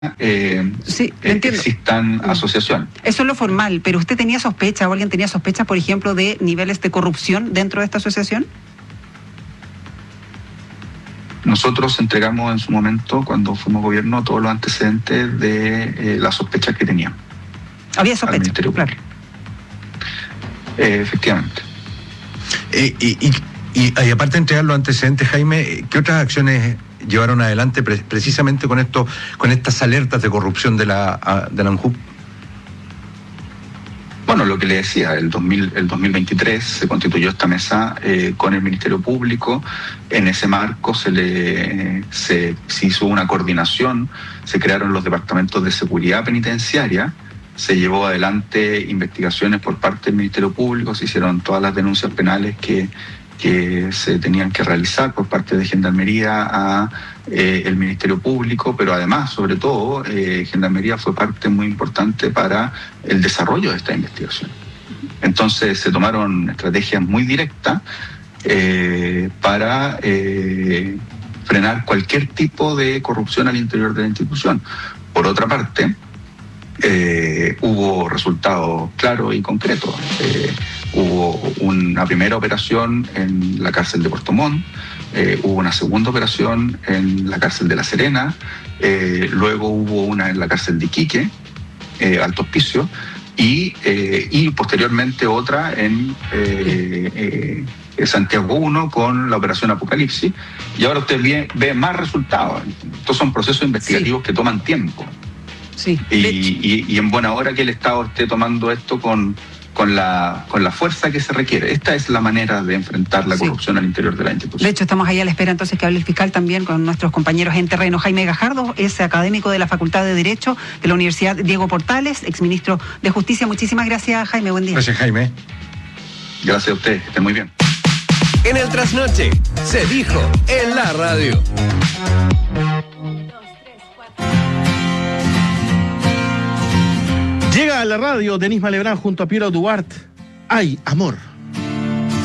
Sí, entiendo. Existan asociaciones. Eso es lo formal, pero ¿usted tenía sospecha o alguien tenía sospecha, por ejemplo, de niveles de corrupción dentro de esta asociación? Nosotros entregamos en su momento, cuando fuimos gobierno, todos los antecedentes de las sospechas que teníamos. Había sospechas, claro. Efectivamente. Y aparte de entregar los antecedentes, Jaime, ¿qué otras acciones llevaron adelante precisamente con estas alertas de corrupción de la ANJUP? Bueno, lo que le decía, el 2023 se constituyó esta mesa con el Ministerio Público. En ese marco se hizo una coordinación, se crearon los departamentos de seguridad penitenciaria, se llevó adelante investigaciones por parte del Ministerio Público, se hicieron todas las denuncias penales que se tenían que realizar por parte de Gendarmería a el Ministerio Público, pero además, sobre todo, Gendarmería fue parte muy importante para el desarrollo de esta investigación. Entonces se tomaron estrategias muy directas para frenar cualquier tipo de corrupción al interior de la institución. Por otra parte, hubo resultados claros y concretos. Hubo una primera operación en la cárcel de Puerto Montt, hubo una segunda operación en la cárcel de La Serena, luego hubo una en la cárcel de Iquique, Alto Hospicio, y posteriormente otra en Santiago 1 con la operación Apocalipsis, y ahora usted ve más resultados. Estos son procesos investigativos que toman tiempo. Sí. Y en buena hora que el Estado esté tomando esto con la fuerza que se requiere. Esta es la manera de enfrentar la corrupción al interior de la institución. De hecho, estamos ahí a la espera entonces que hable el fiscal también con nuestros compañeros en terreno. Jaime Gajardo es académico de la Facultad de Derecho de la Universidad Diego Portales, exministro de Justicia. Muchísimas gracias, Jaime. Buen día. Gracias, Jaime. Gracias a usted. Que esté muy bien. En el Trasnoche se dijo en la radio. Llega a la radio Denis Malebrán junto a Piero Duarte. ¡Ay, amor!